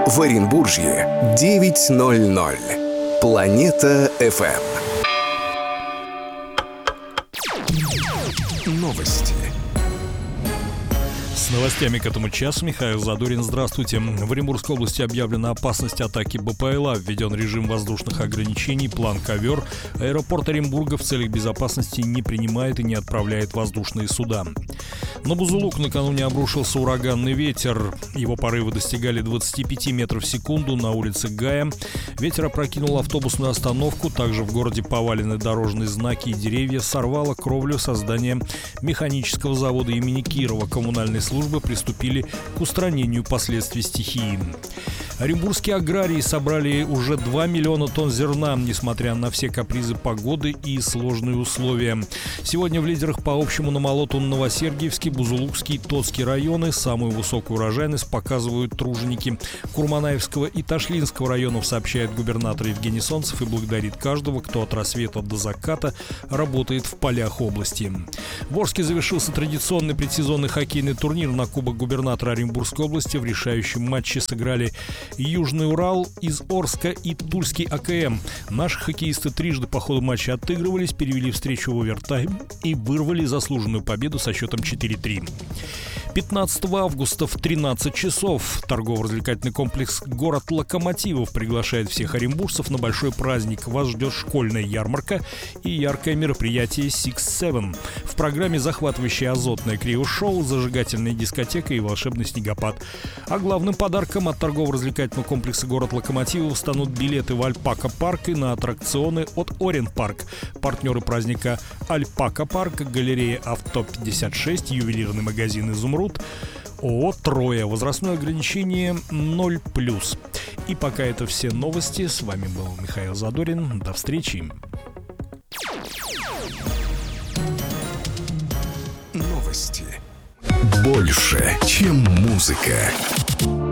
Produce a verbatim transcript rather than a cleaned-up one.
В Оренбуржье девять ноль ноль. Планета эф эм. Новости. С новостями к этому часу Михаил Задорин. Здравствуйте. В Оренбургской области объявлена опасность атаки БПЛА. Введен режим воздушных ограничений, план «Ковер». Аэропорт Оренбурга в целях безопасности не принимает и не отправляет воздушные суда. На Бузулук накануне обрушился ураганный ветер. Его порывы достигали двадцати пяти метров в секунду на улице Гая. Ветер опрокинул автобусную остановку. Также в городе повалены дорожные знаки и деревья. Сорвало кровлю создания механического завода имени Кирова. Коммунальные службы приступили к устранению последствий стихии. Оренбургские аграрии собрали уже два миллиона тонн зерна, несмотря на все капризы погоды и сложные условия. Сегодня в лидерах по общему намолоту Новосергиевский, Бузулукский и Тотский районы. Самую высокую урожайность показывают труженики Курманаевского и Ташлинского районов, сообщает губернатор Евгений Солнцев, и благодарит каждого, кто от рассвета до заката работает в полях области. В Орске завершился традиционный предсезонный хоккейный турнир на Кубок губернатора Оренбургской области. В решающем матче сыграли Южный Урал из Орска и Тульский а ка эм. Наши хоккеисты трижды по ходу матча отыгрывались, перевели встречу в овертайм и вырвали заслуженную победу со счетом четыре три. пятнадцатого августа в тринадцать часов торгово-развлекательный комплекс «Город Локомотивов» приглашает всех оренбуржцев на большой праздник. Вас ждет школьная ярмарка и яркое мероприятие Six Seven. В программе захватывающее азотное крио-шоу, зажигательная дискотека и волшебный снегопад. А главным подарком от торгово-развлекательного комплекса «Город Локомотивов» станут билеты в Альпака-парк и на аттракционы от Орен-парк. Партнеры праздника: Альпака-парк, галерея Авто пятьдесят шесть, ювелирный магазин «Изумруд», ООО «Троя». Возрастное ограничение ноль плюс. И пока это все новости. С вами был Михаил Задорин. До встречи. Новости. Больше, чем музыка.